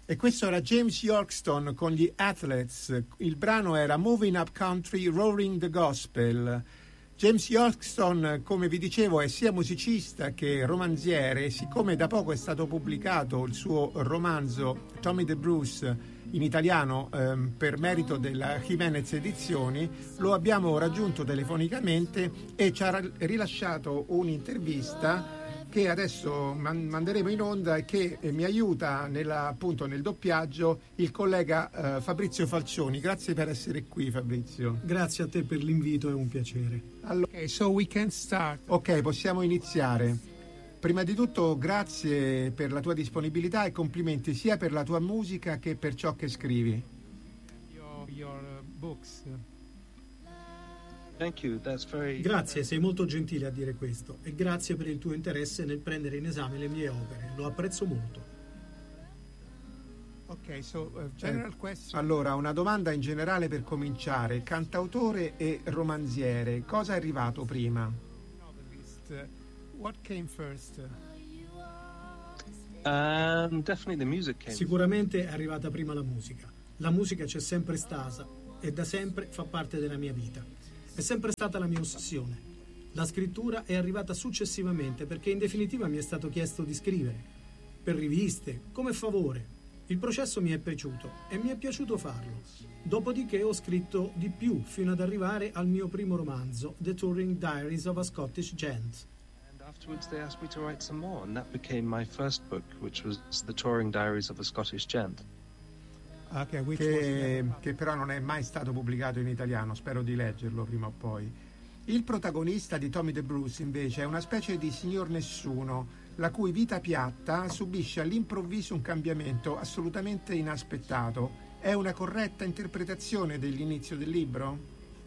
E questo era James Yorkston con gli Athletes. Il brano era Moving Up Country, Roaring the Gospel. James Yorkston, come vi dicevo, è sia musicista che romanziere. Siccome da poco è stato pubblicato il suo romanzo Tommy the Bruce in italiano per merito della Jimenez Edizioni, lo abbiamo raggiunto telefonicamente e ci ha rilasciato un'intervista che adesso manderemo in onda e che mi aiuta appunto nel doppiaggio il collega Fabrizio Falcioni. Grazie per essere qui, Fabrizio. Grazie a te per l'invito, è un piacere. Allora, okay, so we can start. Ok, possiamo iniziare. Prima di tutto grazie per la tua disponibilità e complimenti sia per la tua musica che per ciò che scrivi. Your books. Thank you. That's very... Grazie, sei molto gentile a dire questo e grazie per il tuo interesse nel prendere in esame le mie opere, lo apprezzo molto. Ok, so general question. Allora, una domanda in generale per cominciare. Cantautore e romanziere, cosa è arrivato prima? Novelist. What came first? Definitely the music came. Sicuramente è arrivata prima la musica. La musica c'è sempre stata e da sempre fa parte della mia vita. È sempre stata la mia ossessione. La scrittura è arrivata successivamente perché in definitiva mi è stato chiesto di scrivere. Per riviste, come favore. Il processo mi è piaciuto e mi è piaciuto farlo. Dopodiché ho scritto di più fino ad arrivare al mio primo romanzo, The Touring Diaries of a Scottish Gent. And afterwards they asked me to write some more, and that became my first book, which was The Touring Diaries of a Scottish Gent. Okay, che però non è mai stato pubblicato in italiano, spero di leggerlo prima o poi. Il protagonista di Tommy the Bruce invece è una specie di signor nessuno, la cui vita piatta subisce all'improvviso un cambiamento assolutamente inaspettato. È una corretta interpretazione dell'inizio del libro?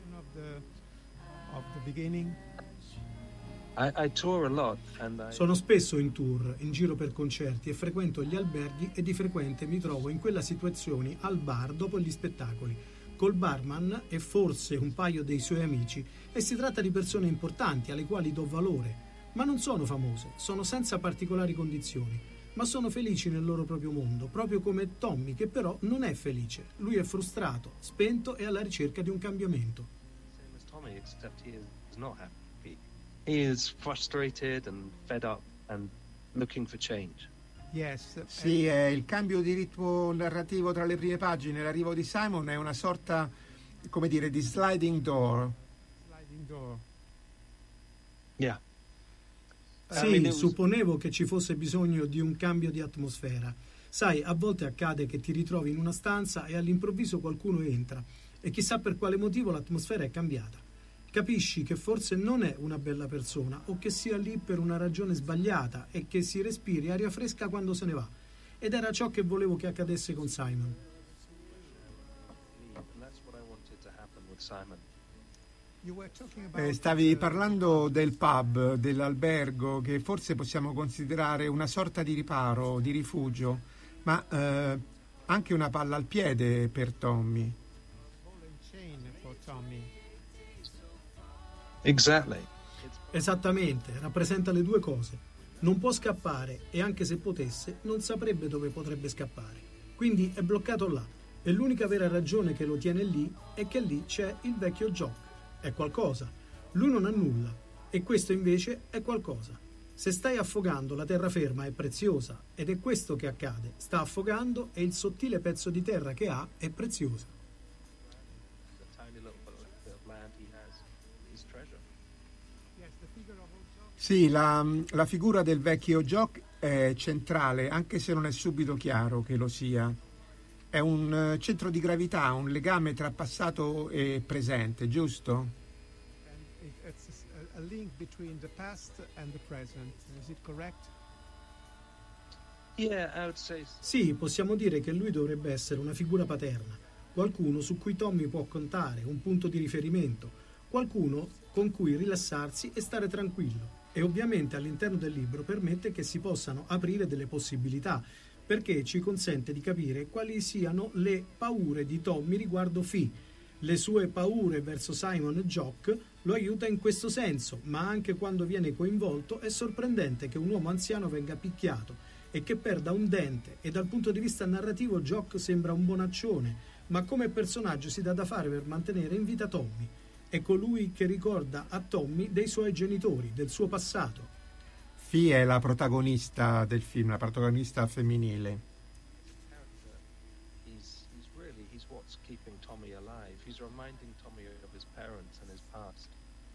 Of the beginning. I tour a lot and Sono spesso in tour, in giro per concerti e frequento gli alberghi e di frequente mi trovo in quella situazione al bar dopo gli spettacoli, col barman e forse un paio dei suoi amici, e si tratta di persone importanti alle quali do valore, ma non sono famose, sono senza particolari condizioni, ma sono felici nel loro proprio mondo, proprio come Tommy, che però non è felice. Lui è frustrato, spento e alla ricerca di un cambiamento. same as Tommy, except he is not happy. He is frustrated and fed up and looking for change. Yes. Sì, è il cambio di ritmo narrativo tra le prime pagine. L'arrivo di Simon è una sorta, come dire, di sliding door. Sliding door. Yeah. Sì, supponevo che ci fosse bisogno di un cambio di atmosfera. Sai, a volte accade che ti ritrovi in una stanza e all'improvviso qualcuno entra e chissà per quale motivo l'atmosfera è cambiata. Capisci che forse non è una bella persona o che sia lì per una ragione sbagliata e che si respiri aria fresca quando se ne va. Ed era ciò che volevo che accadesse con Simon. And that's what I wanted to happen with Simon. You were talking about Stavi parlando del pub, dell'albergo, che forse possiamo considerare una sorta di riparo, di rifugio, ma anche una palla al piede per Tommy. ball and chain for Tommy. Exactly. Esattamente, rappresenta le due cose. Non può scappare e anche se potesse non saprebbe dove potrebbe scappare. Quindi è bloccato là e l'unica vera ragione che lo tiene lì è che lì c'è il vecchio Jock. È qualcosa. Lui non ha nulla e questo invece è qualcosa. Se stai affogando, la terraferma è preziosa ed è questo che accade. Sta affogando e il sottile pezzo di terra che ha è prezioso. The tiny little bit of land he has is treasure. Yes, the figure of old Jock. Sì, la figura del vecchio Jock è centrale, anche se non è subito chiaro che lo sia. È un centro di gravità, un legame tra passato e presente, giusto? And it's a link between the past and the present. Is it correct? Yeah, I would say so. Sì, possiamo dire che lui dovrebbe essere una figura paterna, qualcuno su cui Tommy può contare, un punto di riferimento, qualcuno con cui rilassarsi e stare tranquillo. E ovviamente all'interno del libro permette che si possano aprire delle possibilità, perché ci consente di capire quali siano le paure di Tommy riguardo Fi. Le sue paure verso Simon e Jock lo aiuta in questo senso, ma anche quando viene coinvolto è sorprendente che un uomo anziano venga picchiato e che perda un dente, e dal punto di vista narrativo Jock sembra un bonaccione, ma come personaggio si dà da fare per mantenere in vita Tommy. È colui che ricorda a Tommy dei suoi genitori, del suo passato. Fee è la protagonista del film, la protagonista femminile. He's what's keeping Tommy alive. He's reminding Tommy of his parents and his past.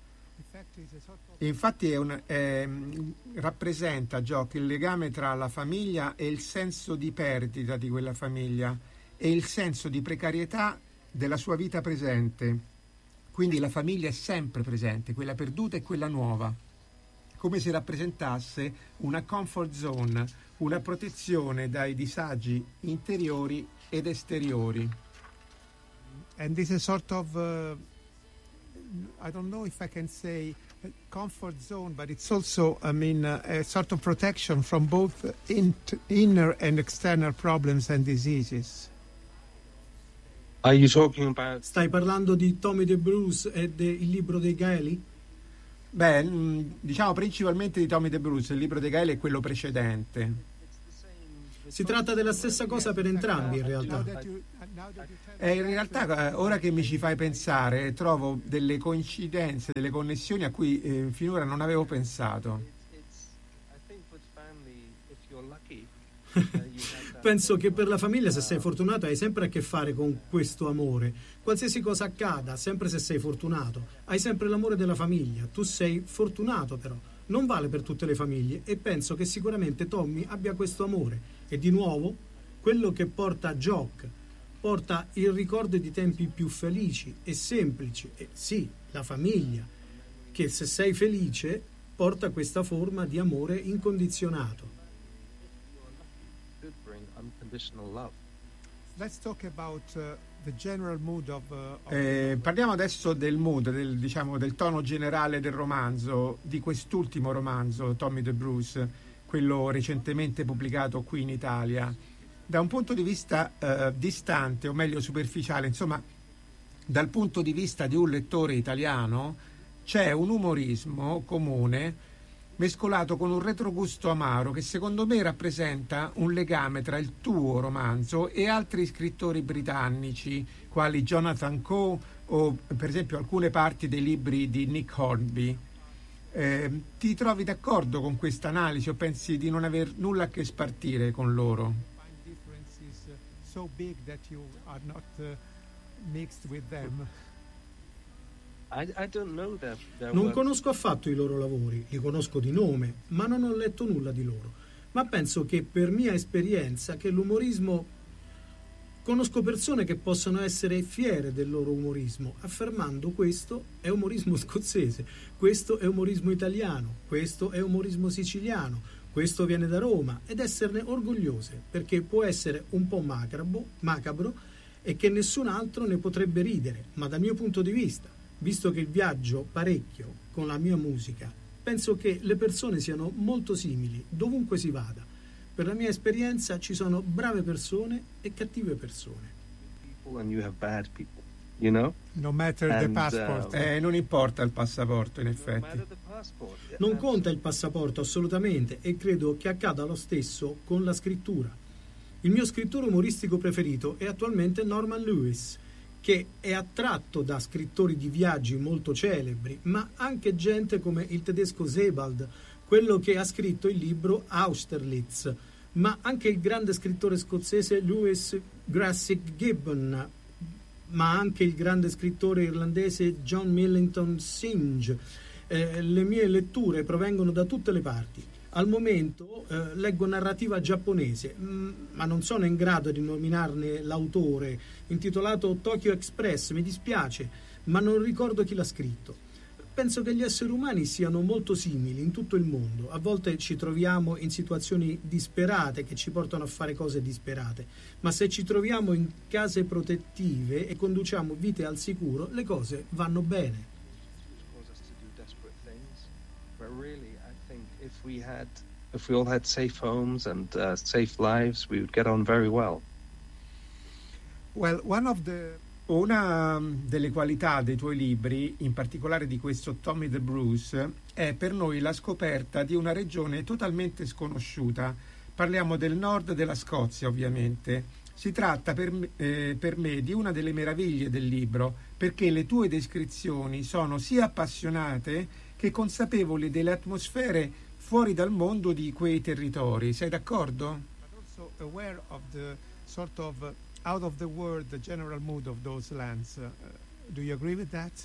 Infatti rappresenta Jock il legame tra la famiglia e il senso di perdita di quella famiglia e il senso di precarietà della sua vita presente. Quindi la famiglia è sempre presente, quella perduta e quella nuova, come se rappresentasse una comfort zone, una protezione dai disagi interiori ed esteriori. And this is sort of, I don't know if I can say a comfort zone, but it's also, a sort of protection from both inner and external problems and diseases. Are you talking about... Stai parlando di Tommy the Bruce e del libro dei Gaeli? Beh, diciamo principalmente di Tommy the Bruce, il libro dei Gaeli è quello precedente. Si tratta della stessa cosa per entrambi in realtà. In realtà, ora che mi ci fai pensare, trovo delle coincidenze, delle connessioni a cui finora non avevo pensato. Penso che per la famiglia, se sei fortunato, hai sempre a che fare con questo amore. Qualsiasi cosa accada, sempre se sei fortunato, hai sempre l'amore della famiglia. Tu sei fortunato, però. Non vale per tutte le famiglie, e penso che sicuramente Tommy abbia questo amore. E di nuovo, quello che porta Jock porta il ricordo di tempi più felici e semplici. E sì, la famiglia, che se sei felice porta questa forma di amore incondizionato. Let's talk about the general mood of parliamo adesso del mood, del tono generale del romanzo, di quest'ultimo romanzo, Tommy the Bruce, quello recentemente pubblicato qui in Italia. Da un punto di vista distante, o meglio superficiale, insomma, dal punto di vista di un lettore italiano, c'è un umorismo comune mescolato con un retrogusto amaro che secondo me rappresenta un legame tra il tuo romanzo e altri scrittori britannici quali Jonathan Coe o per esempio alcune parti dei libri di Nick Hornby. Ti trovi d'accordo con questa analisi o pensi di non aver nulla a che spartire con loro? So big that you are not mixed with them. I don't know their Non work. conosco affatto i loro lavori, li conosco di nome, ma non ho letto nulla di loro. Ma penso che per mia esperienza che l'umorismo... Conosco persone che possono essere fiere del loro umorismo, affermando questo è umorismo scozzese, questo è umorismo italiano, questo è umorismo siciliano, questo viene da Roma, ed esserne orgogliose, perché può essere un po' macabro e che nessun altro ne potrebbe ridere, ma dal mio punto di vista, visto che viaggio parecchio con la mia musica, penso che le persone siano molto simili dovunque si vada. Per la mia esperienza ci sono brave persone e cattive persone. And you have bad people, you know? No matter the And, passport. Non importa il passaporto, in effetti. Non conta il passaporto assolutamente, e credo che accada lo stesso con la scrittura. Il mio scrittore umoristico preferito è attualmente Norman Lewis, che è attratto da scrittori di viaggi molto celebri, ma anche gente come il tedesco Sebald, quello che ha scritto il libro Austerlitz, ma anche il grande scrittore scozzese Lewis Grassic Gibbon, ma anche il grande scrittore irlandese John Millington Synge. Le mie letture provengono da tutte le parti. Al momento leggo narrativa giapponese, ma non sono in grado di nominarne l'autore, intitolato Tokyo Express, mi dispiace, ma non ricordo chi l'ha scritto. Penso che gli esseri umani siano molto simili in tutto il mondo. A volte ci troviamo in situazioni disperate che ci portano a fare cose disperate, ma se ci troviamo in case protettive e conduciamo vite al sicuro, le cose vanno bene. If we all had safe homes and safe lives, we would get on very well. Well, Una delle qualità dei tuoi libri, in particolare di questo Tommy the Bruce, è per noi la scoperta di una regione totalmente sconosciuta, Parliamo del nord della Scozia, ovviamente. Si tratta per me di una delle meraviglie del libro, perché le tue descrizioni sono sia appassionate che consapevoli delle atmosfere fuori dal mondo di quei territori. Sei d'accordo? But also aware of the sort of out of the world, the general mood of those lands. Do you agree with that?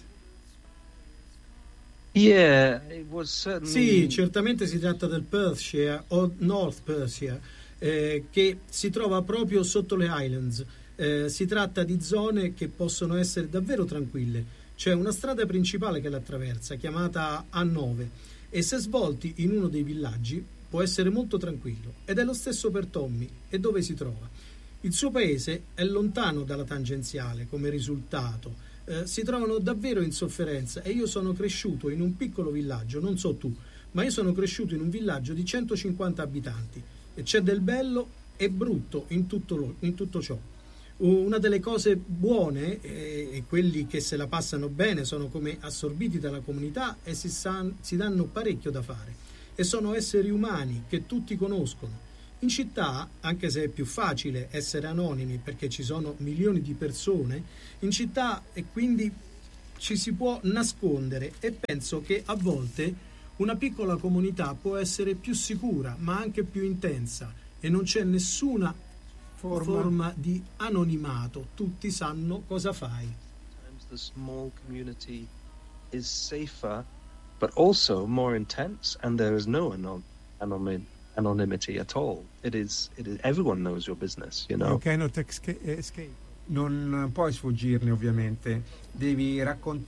Yeah, it was certainly... Sì, certamente si tratta del Perthshire o North Perthshire, che si trova proprio sotto le Highlands. Si tratta di zone che possono essere davvero tranquille. C'è una strada principale che l'attraversa, chiamata A9, e se svolti in uno dei villaggi può essere molto tranquillo. Ed è lo stesso per Tommy. E dove si trova? Il suo paese è lontano dalla tangenziale come risultato. Si trovano davvero in sofferenza e io sono cresciuto in un piccolo villaggio, non so tu, ma io sono cresciuto in un villaggio di 150 abitanti e c'è del bello e brutto in tutto ciò. Una delle cose buone e quelli che se la passano bene sono come assorbiti dalla comunità e si danno parecchio da fare e sono esseri umani che tutti conoscono. In città, anche se è più facile essere anonimi perché ci sono milioni di persone, in città e quindi ci si può nascondere e penso che a volte una piccola comunità può essere più sicura ma anche più intensa e non c'è nessuna forma di anonimato, tutti sanno cosa fai. The small community is safer but also more intense and there is no anonymity at all. It is everyone knows your business, you know. You cannot escape. Non puoi sfuggirne, ovviamente. Devo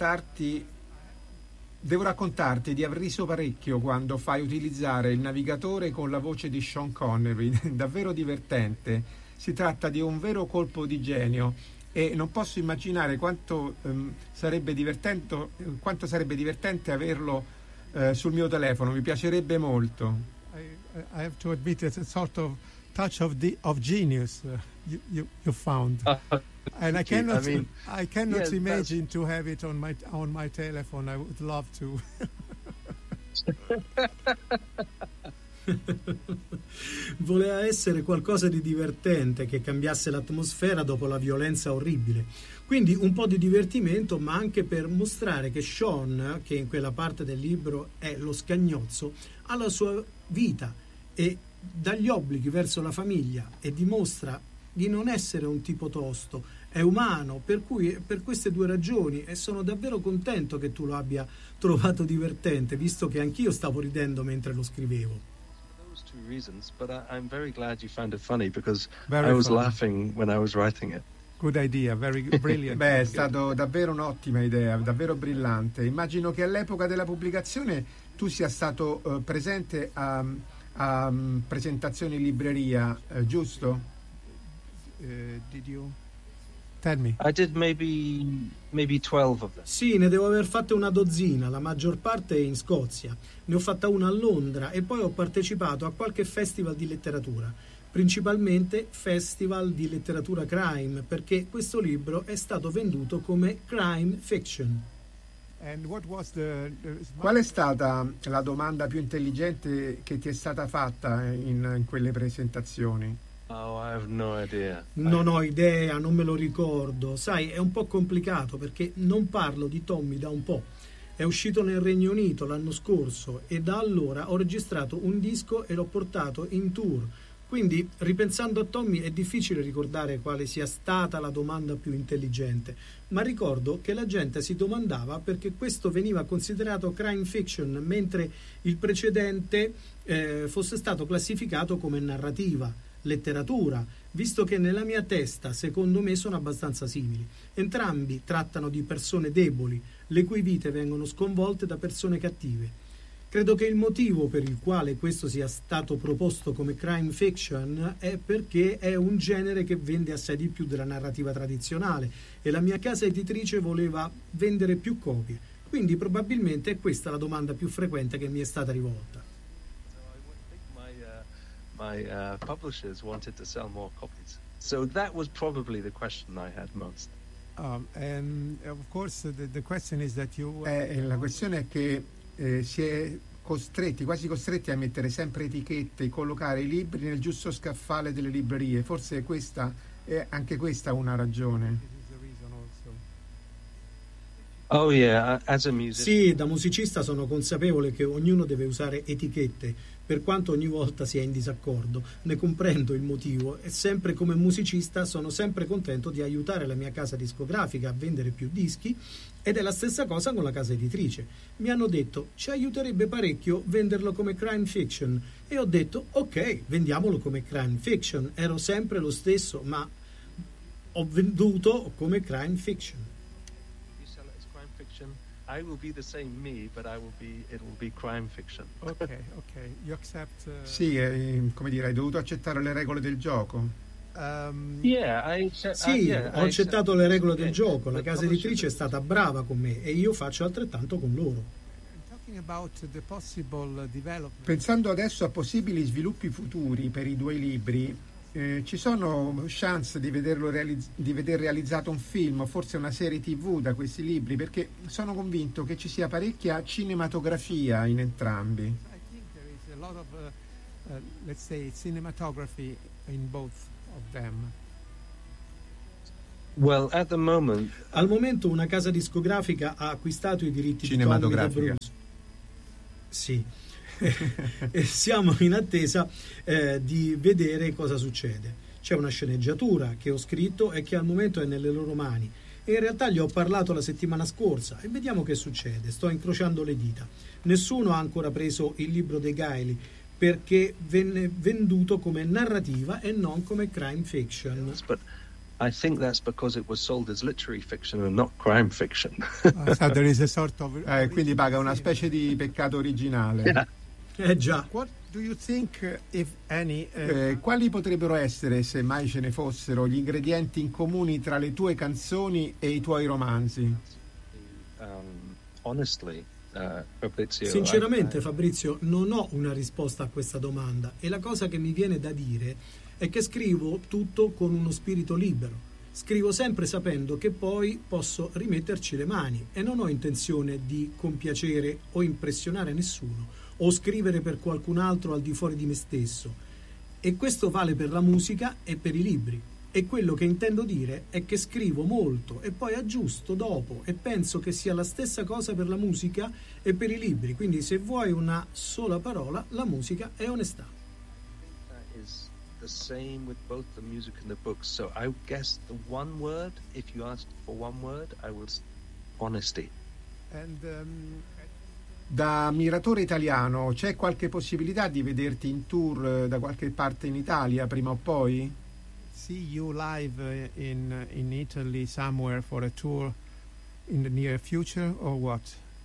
raccontarti di aver riso parecchio quando fai utilizzare il navigatore con la voce di Sean Connery. Davvero divertente. Si tratta di un vero colpo di genio e non posso immaginare quanto sarebbe divertente averlo sul mio telefono. Mi piacerebbe molto. I have to admit it's a sort of touch of genius you found, and I cannot yes, imagine to have it on my telephone. I would love to. Voleva essere qualcosa di divertente che cambiasse l'atmosfera dopo la violenza orribile. Quindi un po' di divertimento, ma anche per mostrare che Sean, che in quella parte del libro è lo scagnozzo, ha la sua vita e dagli obblighi verso la famiglia e dimostra di non essere un tipo tosto, è umano, per cui per queste due ragioni e sono davvero contento che tu lo abbia trovato divertente, visto che anch'io stavo ridendo mentre lo scrivevo. Those two reasons, but I'm very glad you found it funny because Very I was funny. laughing when I was writing it. Good idea, very brilliant. Beh, è stato davvero un'ottima idea, davvero brillante. Immagino che all'epoca della pubblicazione tu sia stato presente a presentazioni in libreria, giusto? Did you tell me? I did maybe 12 of them. Sì, ne devo aver fatte una dozzina, la maggior parte in Scozia. Ne ho fatta una a Londra e poi ho partecipato a qualche festival di letteratura, principalmente festival di letteratura crime, perché questo libro è stato venduto come crime fiction. And what was Qual è stata la domanda più intelligente che ti è stata fatta in quelle presentazioni? Oh, I have no idea. Non ho idea, non me lo ricordo. Sai, è un po' complicato perché non parlo di Tommy da un po'. È uscito nel Regno Unito l'anno scorso e da allora ho registrato un disco e l'ho portato in tour. Quindi, ripensando a Tommy, è difficile ricordare quale sia stata la domanda più intelligente, ma ricordo che la gente si domandava perché questo veniva considerato crime fiction, mentre il precedente fosse stato classificato come narrativa, letteratura, visto che nella mia testa, secondo me, sono abbastanza simili. Entrambi trattano di persone deboli, le cui vite vengono sconvolte da persone cattive. Credo che il motivo per il quale questo sia stato proposto come crime fiction è perché è un genere che vende assai di più della narrativa tradizionale e la mia casa editrice voleva vendere più copie. Quindi probabilmente è questa la domanda più frequente che mi è stata rivolta. My publishers wanted to sell more copies. So that was probably the question I had most. And of course the question is that you La questione è che si è quasi costretti a mettere sempre etichette e collocare i libri nel giusto scaffale delle librerie. Forse questa è anche questa una ragione. Oh yeah, as a musician. Sì, da musicista sono consapevole che ognuno deve usare etichette, per quanto ogni volta sia in disaccordo. Ne comprendo il motivo e sempre come musicista sono sempre contento di aiutare la mia casa discografica a vendere più dischi, ed è la stessa cosa con la casa editrice. Mi hanno detto ci aiuterebbe parecchio venderlo come crime fiction e ho detto ok, vendiamolo come crime fiction. Ero sempre lo stesso, ma ho venduto come crime fiction. I will be the same me, but it will be crime fiction. Ok. You accept... Sì, come dire, hai dovuto accettare le regole del gioco. Ho accettato le regole del gioco. La casa editrice è stata brava con me e io faccio altrettanto con loro. Pensando adesso a possibili sviluppi futuri per i 2 libri, ci sono chance di veder realizzato un film o forse una serie TV da questi libri, perché sono convinto che ci sia parecchia cinematografia in entrambi. I think there is a lot of, let's say, cinematography in both of them. Well, at the moment, al momento una casa discografica ha acquistato i diritti di Tommy the Bruce. Sì. E siamo in attesa di vedere cosa succede. C'è una sceneggiatura che ho scritto e che al momento è nelle loro mani e in realtà gli ho parlato la settimana scorsa e vediamo che succede. Sto incrociando le dita. Nessuno ha ancora preso il libro dei Gailey perché venne venduto come narrativa e non come crime fiction. But I think that's because it was sold as literary fiction and not crime fiction. So there is a sort of, quindi paga una specie di peccato originale. Yeah. Già. What do you think, if any, quali potrebbero essere, se mai ce ne fossero, gli ingredienti in comuni tra le tue canzoni e i tuoi romanzi? Honestly, Fabrizio, sinceramente, Fabrizio, non ho una risposta a questa domanda e la cosa che mi viene da dire è che scrivo tutto con uno spirito libero. Scrivo sempre sapendo che poi posso rimetterci le mani e non ho intenzione di compiacere o impressionare nessuno o scrivere per qualcun altro al di fuori di me stesso. E questo vale per la musica e per i libri. E quello che intendo dire è che scrivo molto e poi aggiusto dopo e penso che sia la stessa cosa per la musica e per i libri. Quindi se vuoi una sola parola, la musica è onestà. That is the same with both the music and the books. So I guess the one word, if you asked for one word, I would say honesty. and Da ammiratore italiano, c'è qualche possibilità di vederti in tour da qualche parte in Italia prima o poi? see you live in Italy somewhere for a tour in the near future, or what?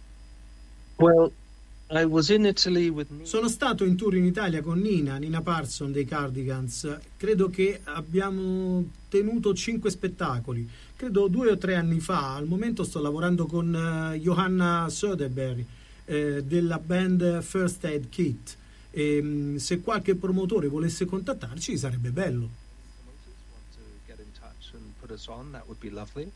Well, I was in Italy with Nina. Sono stato in tour in Italia con Nina Parson dei Cardigans. Credo che abbiamo tenuto 5 spettacoli. Credo 2 o 3 anni fa. Al momento sto lavorando con Johanna Söderberg della band First Aid Kit. E, se qualche promotore volesse contattarci sarebbe bello. Want to get in touch and put us on, that would be lovely.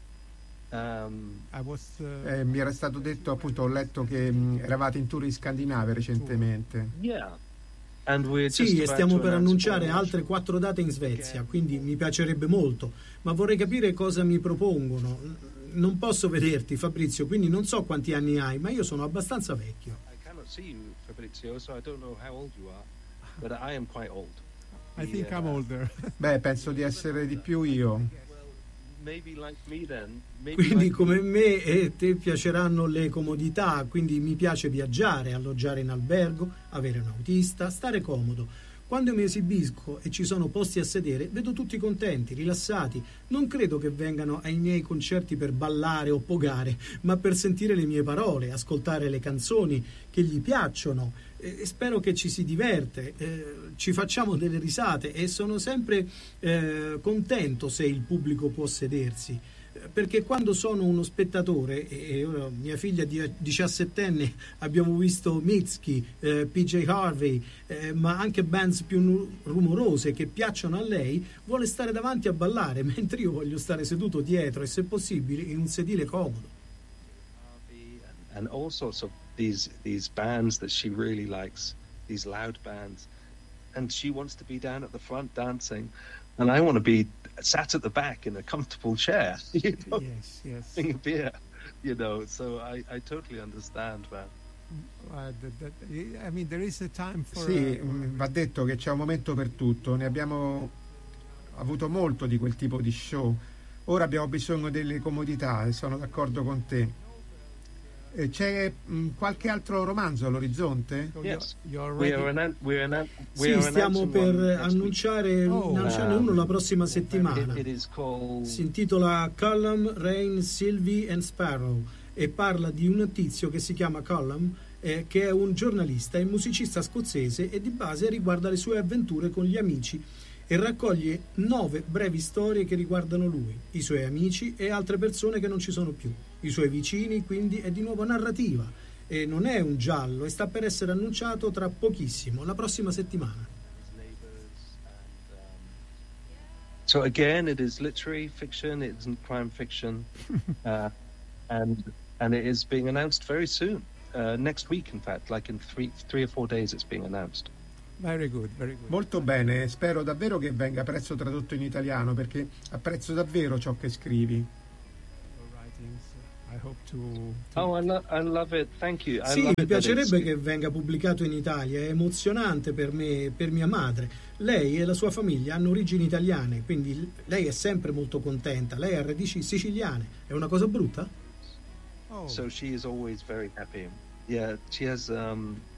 I was Mi era stato detto, appunto, ho letto che eravate in tour in Scandinavia recentemente. Yeah. And we're just Sì, e about stiamo to per announce annunciare more. altre 4 date in Svezia, quindi mi piacerebbe molto, ma vorrei capire cosa mi propongono. Non posso vederti, Fabrizio, quindi non so quanti anni hai, ma io sono abbastanza vecchio. I cannot see you, Fabrizio, so I don't know how old you are, but I am quite old. I think I'm older. Beh, penso di essere di più io. Well, maybe like me then. Maybe Quindi like come me e te piaceranno le comodità, quindi mi piace viaggiare, alloggiare in albergo, avere un autista, stare comodo. Quando mi esibisco e ci sono posti a sedere, vedo tutti contenti, rilassati. Non credo che vengano ai miei concerti per ballare o pogare, ma per sentire le mie parole, ascoltare le canzoni che gli piacciono. E spero che ci si diverte, ci facciamo delle risate e sono sempre contento se il pubblico può sedersi. Perché quando sono uno spettatore, e ora mia figlia di 17enne abbiamo visto Mitski, PJ Harvey, ma anche bands più rumorose che piacciono a lei, vuole stare davanti a ballare, mentre io voglio stare seduto dietro e se possibile in un sedile comodo. and all sorts of these bands that she really likes, these loud bands, and she wants to be down at the front dancing, and I want to be sat at the back in a comfortable chair, you know, yes. having a beer, you know. So I totally understand, man. I mean, there is a time for... Sì, va detto che c'è un momento per tutto. Ne abbiamo avuto molto di quel tipo di show. Ora abbiamo bisogno delle comodità, e sono d'accordo con te. C'è qualche altro romanzo all'orizzonte? Yes. Sì, stiamo per annunciare uno la prossima settimana. Si intitola Callum, Rain, Sylvie and Sparrow e parla di un tizio che si chiama Callum, che è un giornalista e musicista scozzese, e di base riguarda le sue avventure con gli amici e raccoglie 9 brevi storie che riguardano lui, i suoi amici e altre persone che non ci sono più, i suoi vicini. Quindi è di nuovo narrativa e non è un giallo, e sta per essere annunciato tra pochissimo, la prossima settimana. So again, it is literary fiction, it isn't crime fiction, and it is being announced very soon, next week in fact, like in three or 4 days it's being announced. Very good, very good. Molto bene, spero davvero che venga presto tradotto in italiano, perché apprezzo davvero ciò che scrivi. I hope to... Oh, I love it, thank you. Sì, mi piacerebbe che venga pubblicato in Italia, è emozionante per me e per mia madre. Lei e la sua famiglia hanno origini italiane, quindi lei è sempre molto contenta, lei ha radici siciliane. È una cosa brutta? So she is always very happy. Yeah, she has